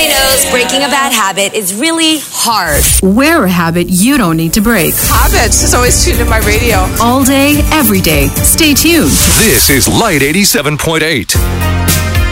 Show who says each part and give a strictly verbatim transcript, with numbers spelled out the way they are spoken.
Speaker 1: Everybody knows breaking a bad habit is really hard.
Speaker 2: Wear a habit you don't need to break.
Speaker 3: Habits is always tuned in my radio.
Speaker 2: All day, every day. Stay tuned.
Speaker 4: This is Light eighty-seven point eight.